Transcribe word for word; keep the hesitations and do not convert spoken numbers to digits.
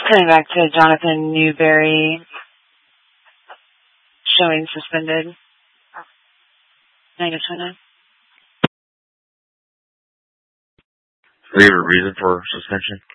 Coming back to Jonathan Newberry, showing suspended. nine to twenty. Do you have a reason for suspension?